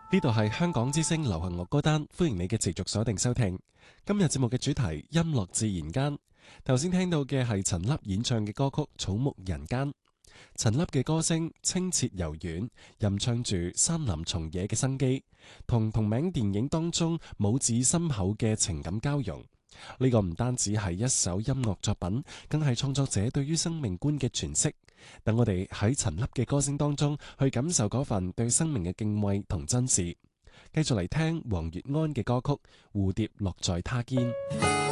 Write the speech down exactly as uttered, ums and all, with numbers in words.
呢度係香港之聲流行樂歌單，歡迎你嘅持續鎖定收聽。今日節目嘅主題音樂自然間，頭先聽到嘅係陳粒演唱嘅歌曲《草木人間》。陳粒嘅歌聲清澈柔軟，吟唱住山林松野嘅生機，同同名電影當中母子深厚嘅情感交融。呢個唔單止係一首音樂作品，更係創作者對於生命觀嘅詮釋。等我哋喺陳粒嘅歌聲當中去感受嗰份對生命嘅敬畏同珍視。繼續嚟聽黃月安嘅歌曲《蝴蝶落在他肩》。